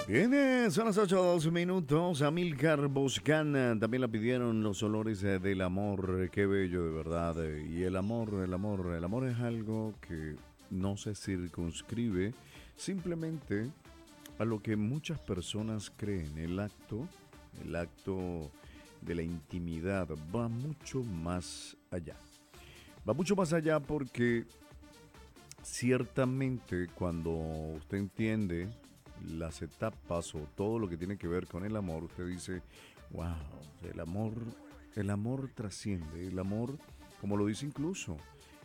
Bien, son las 8:12. Amílcar Boscana también la pidieron los olores del amor. Qué bello, de verdad. Y el amor es algo que no se circunscribe simplemente a lo que muchas personas creen. El acto de la intimidad va mucho más allá. Va mucho más allá porque ciertamente cuando usted entiende las etapas o todo lo que tiene que ver con el amor, usted dice, wow, el amor trasciende, el amor, como lo dice incluso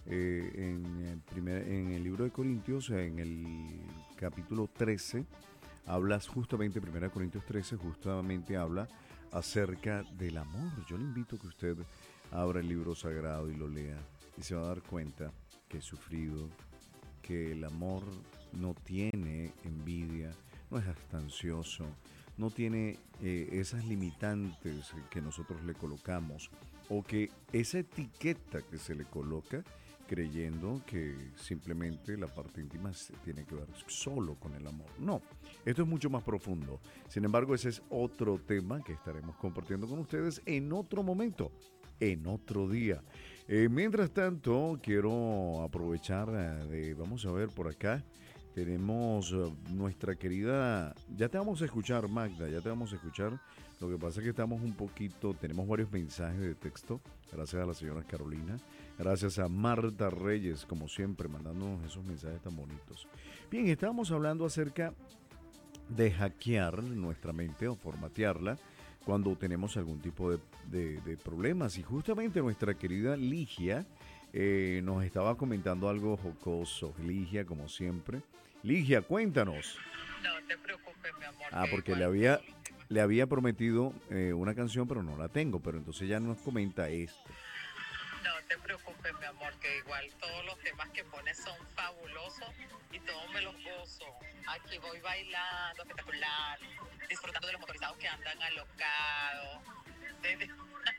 en el libro de Corintios, en el capítulo 13, hablas justamente, 1 Corintios 13, justamente habla acerca del amor. Yo le invito a que usted abra el libro sagrado y lo lea y se va a dar cuenta que he sufrido, que el amor no tiene envidia, no es jactancioso, no tiene esas limitantes que nosotros le colocamos o que esa etiqueta que se le coloca creyendo que simplemente la parte íntima tiene que ver solo con el amor. No, esto es mucho más profundo. Sin embargo, ese es otro tema que estaremos compartiendo con ustedes en otro momento, en otro día. Mientras tanto, quiero aprovechar vamos a ver por acá, tenemos nuestra querida, ya te vamos a escuchar Magda, ya te vamos a escuchar, lo que pasa es que estamos un poquito, tenemos varios mensajes de texto, gracias a la señora Carolina, gracias a Marta Reyes, como siempre, mandándonos esos mensajes tan bonitos. Bien, estábamos hablando acerca de hackear nuestra mente o formatearla cuando tenemos algún tipo de problemas. Y justamente nuestra querida Ligia nos estaba comentando algo jocoso. Ligia, como siempre. Ligia, cuéntanos. No te preocupes, mi amor, Ah, que porque igual todos los temas. le había prometido una canción, pero no la tengo. Pero entonces ya nos comenta esto. No te preocupes, mi amor, que igual todos los temas que pones son fabulosos y todos me los gozo. Aquí voy bailando, espectacular, disfrutando de los motorizados que andan alocados, de, de-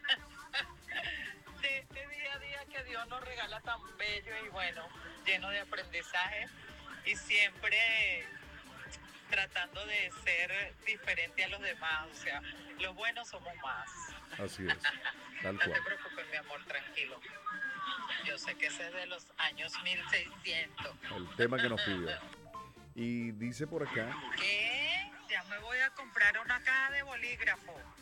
de este día a día que Dios nos regala tan bello y bueno, lleno de aprendizaje y siempre tratando de ser diferente a los demás. O sea, los buenos somos más. Así es, tal No te cual. preocupes, mi amor, tranquilo. Yo sé que ese es de los años 1600. El tema que nos pidió. Y dice por acá, ¿Qué? Ya me voy a comprar una caja de bolígrafo.